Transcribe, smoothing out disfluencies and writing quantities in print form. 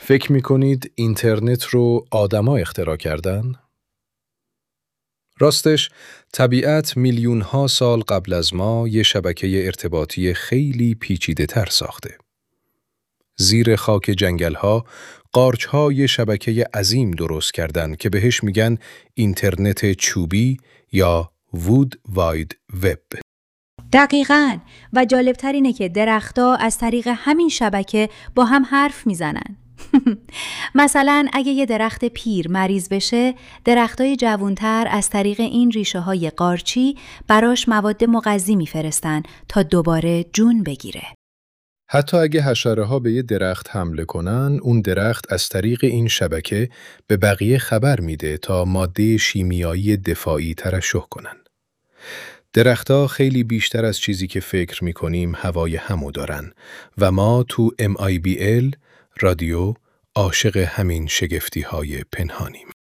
فکر می‌کنید اینترنت رو آدما اختراع کردن؟ راستش، طبیعت میلیون‌ها سال قبل از ما یه شبکه ارتباطی خیلی پیچیده‌تر ساخته. زیر خاک جنگل‌ها، قارچ‌ها یه شبکه عظیم درست کردن که بهش میگن اینترنت چوبی یا وود واید وب. دقیقاً. و جالبتر اینه که درخت‌ها از طریق همین شبکه با هم حرف میزنن. مثلا اگه یه درخت پیر مریض بشه، درختای جوانتر از طریق این ریشه های قارچی براش مواد مغذی میفرستن تا دوباره جون بگیره. حتی اگه حشره‌ها به یه درخت حمله کنن، اون درخت از طریق این شبکه به بقیه خبر میده تا ماده شیمیایی دفاعی ترشح کنن. درخت‌ها خیلی بیشتر از چیزی که فکر می‌کنیم هوای همو دارن و ما تو MIBL رادیو عاشق همین شگفتی‌های پنهانیم.